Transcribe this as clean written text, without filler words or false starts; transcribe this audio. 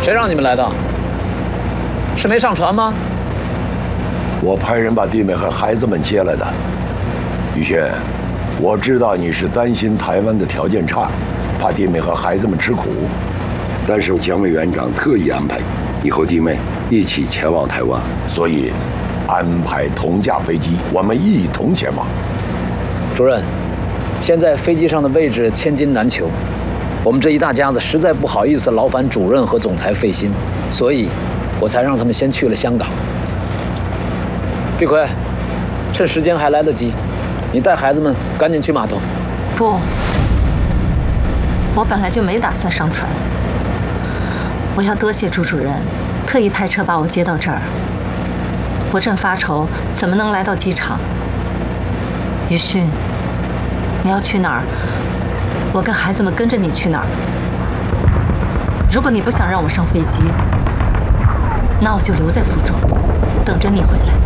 谁让你们来的？是没上船吗？ 我派人把弟妹和孩子们接来的。于轩，我知道你是担心台湾的条件差，怕弟妹和孩子们吃苦，但是蒋委员长特意安排你和弟妹一起前往台湾，所以安排同架飞机，我们一同前往。 主任，现在飞机上的位置千金难求，我们这一大家子实在不好意思劳烦主任和总裁费心，所以我才让他们先去了香港。碧奎，趁时间还来得及，你带孩子们赶紧去码头。 不，我本来就没打算上船。我要多谢朱主任，特意派车把我接到这儿。我正发愁怎么能来到机场。于迅，你要去哪儿？我跟孩子们跟着你去哪儿？如果你不想让我上飞机，那我就留在福州，等着你回来。